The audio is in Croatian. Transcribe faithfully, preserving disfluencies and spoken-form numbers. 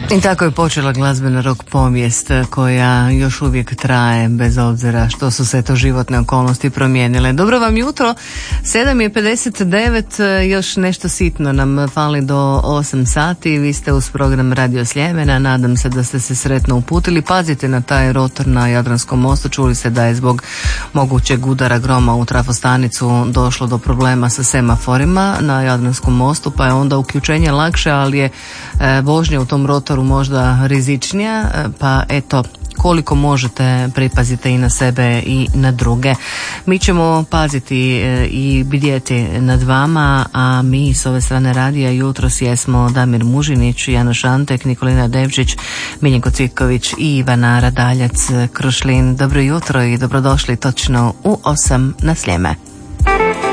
I tako je počela glazbena rock povijest koja još uvijek traje bez obzira što su se to životne okolnosti promijenile. Dobro vam jutro, sedam je pedeset devet, još nešto sitno nam fali do osam sati. Vi ste uz program Radio Sljemena, nadam se da ste se sretno uputili. Pazite na taj rotor na Jadranskom mostu, čuli ste da je zbog mogućeg udara groma u trafostanicu došlo do problema sa semaforima na Jadranskom mostu, pa je onda uključenje lakše, ali je e, vožnja u tom rotoru možda rizičnija, pa eto, koliko možete pripazite i na sebe i na druge. Mi ćemo paziti i bdjeti nad vama, a mi s ove strane radija jutros jesmo Damir Mužinić, Jano Šantek, Nikolina Devčić, Miljenko Cvitković i Ivana Radaljac Krušlin. Dobro jutro i dobrodošli točno u osam na Sljeme.